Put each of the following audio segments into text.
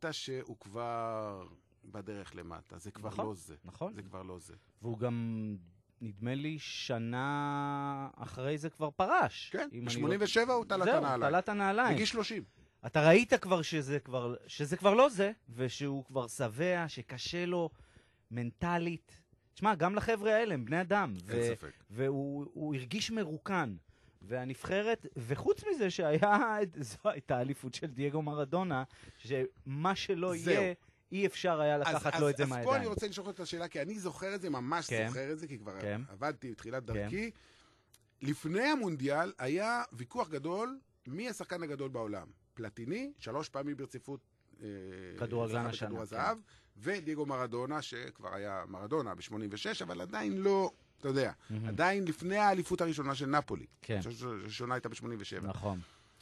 הרגשת שהוא כבר בדרך למטה. זה כבר נכון, לא זה. נכון. זה כבר לא זה. והוא גם, נדמה לי, שנה אחרי זה כבר פרש. כן, אם אני לא- ב-87 הוא תלת זהו, הנעליים. תלת הנעליים. בגיל 30. אתה ראית כבר שזה כבר לא זה, ושהוא כבר שבע, שקשה לו מנטלית. תשמע, גם לחבר'ה האלה, הם בני אדם. אין ספק. והוא הרגיש מרוקן. והנבחרת, וחוץ מזה זו הייתה האליפות של דייגו מרדונה, שמה שלא יהיה, אי אפשר היה לקחת לו את זה מהידיים. אז פה אני רוצה לשאול את השאלה, כי אני זוכר את זה, ממש זוכר את זה, כי כבר עבדתי בתחילת דרכי. לפני המונדיאל היה ויכוח גדול, מי השחקן הגדול בעולם? פלטיני, 3 פעמים ברציפות כדורגלן השנה. בכדור הזהב, ודייגו מרדונה, שכבר היה מרדונה ב-86, אבל עדיין לא, אתה יודע, עדיין לפני האליפות הראשונה של נפולי. כן. הראשונה הייתה ב-87. נכון.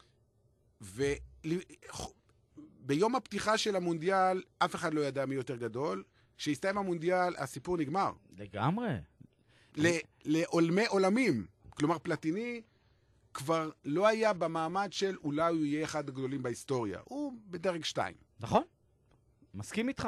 ביום הפתיחה של המונדיאל, אף אחד לא ידע מי יותר גדול. כשהסתיים המונדיאל, הסיפור נגמר. לגמרי. לעולמי עולמים. כלומר, פלטיני כבר לא היה במעמד של אולי הוא יהיה אחד הגדולים בהיסטוריה. הוא בדרג 2. נכון. מסכים איתך.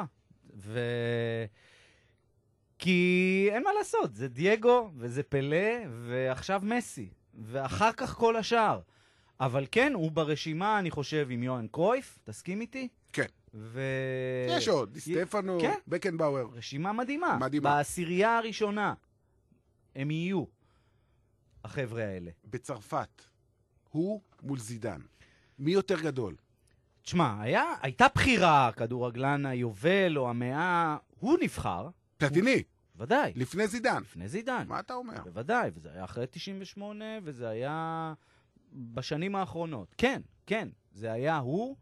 כי אין מה לעשות, זה דייגו וזה פלה ועכשיו מסי. ואחר כך כל השאר. אבל כן, הוא ברשימה, אני חושב, עם יוהאן קרויף, תסכים איתי? כן. יש עוד, סטפנו, כן. בקנבאואר. רשימה מדהימה. מדהימה. בעשירייה הראשונה הם יהיו, החבר'ה האלה. בצרפת, הוא מול זידן. מי יותר גדול? תשמע, הייתה בחירה, כדורגלן היובל או המאה, הוא נבחר. פלטיני. ודאי. לפני זידן. לפני זידן. מה אתה אומר? בוודאי, וזה היה אחרי 98, וזה היה בשנים האחרונות. כן, כן, זה היה הוא,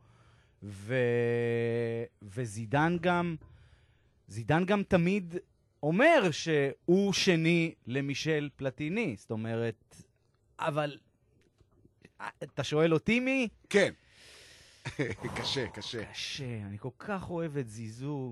וזידן גם תמיד אומר שהוא שני למישל פלטיני. זאת אומרת, אבל אתה שואל אותי מי? כן. קשה, קשה. קשה, אני כל כך אוהב את זיזו,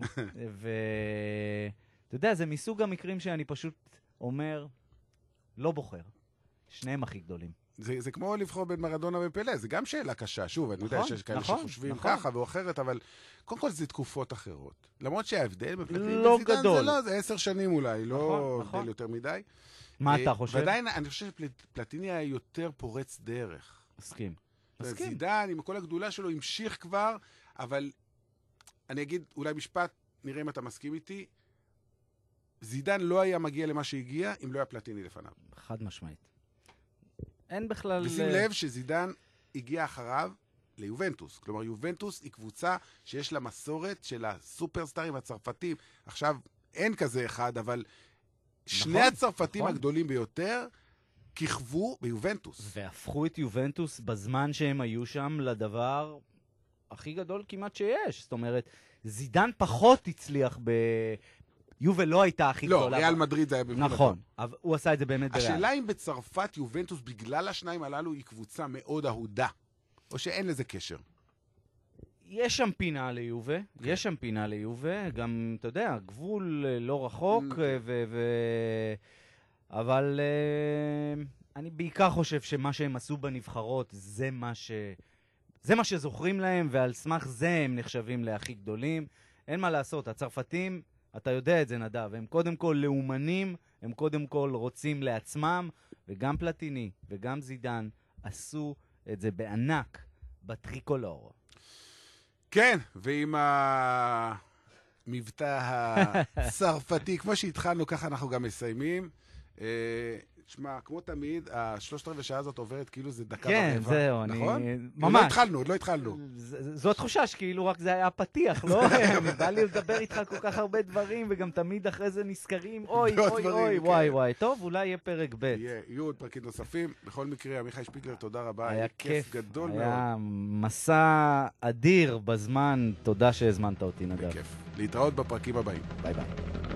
אתה יודע, זה מסוג המקרים שאני פשוט אומר, לא בוחר. שניהם הכי גדולים. זה כמו לבחור בין מרדונה ופלה, זה גם שאלה קשה. שוב, אני יודע שיש כאלה שחושבים ככה או אחרת, אבל קודם כל זה תקופות אחרות. למרות שההבדל בפלטיני וזידן זה לא, זה 10 שנים אולי, לא הבדל יותר מדי. מה אתה חושב? ועדיין, אני חושב שפלטיני היה יותר פורץ דרך. מסכים. זידן, עם כל הגדולה שלו, המשיך כבר, אבל אני אגיד אולי משפט, נראה אם אתה מסכים איתי, זידן לא היה מגיע למה שהגיע, אם לא היה פלטיני לפניו. חד משמעית. אין בכלל... ושים לב שזידן הגיע אחריו ליובנטוס. כלומר, יובנטוס היא קבוצה שיש לה מסורת של הסופרסטארים הצרפתים. עכשיו, אין כזה אחד, אבל שני הצרפתים הגדולים ביותר כיכבו ביובנטוס. והפכו את יובנטוס בזמן שהם היו שם לדבר הכי גדול כמעט שיש. זאת אומרת, זידן פחות הצליח יובל לא הייתה הכי גדולה. לא, ריאל מדריד זה היה במקום. נכון, אבל הוא עשה את זה באמת בריאל. השאלה אם בצרפת יובנטוס בגלל השניים הללו היא קבוצה מאוד אהודה, או שאין לזה קשר? יש שם פינה ליובה, יש שם פינה ליובה, גם, אתה יודע, גבול לא רחוק, אבל אני בעיקר חושב שמה שהם עשו בנבחרות זה מה שזוכרים להם, ועל סמך זה הם נחשבים להכי גדולים. אין מה לעשות, הצרפתים, אתה יודע את זה נדב, הם קודם כל לאומנים, הם קודם כל רוצים לעצמם, וגם פלטיני וגם זידן עשו את זה בענק בטריקולור. כן, ועם המבטא הצרפתי, כמו שהתחלנו, ככה אנחנו גם מסיימים. תשמע, כמו תמיד, 3/4 שעה הזאת עוברת כאילו זה דקה ורבע. כן, זהו, נכון? ממש. עוד לא התחלנו. זו התחושה שכאילו רק זה היה פתיח, לא? בא לי לדבר איתך כל כך הרבה דברים, וגם תמיד אחרי זה נזכרים, אוי, וואי. טוב, אולי יהיה פרק ב'. יהיו עוד פרקים נוספים. בכל מקרה, עמיחי שפיגלר, תודה רבה. היה כיף גדול מאוד. היה מסע אדיר בזמן. תודה שהזמנת אותי, נדב. בכיף. להתראות בפרקים הבאים. ביי ביי.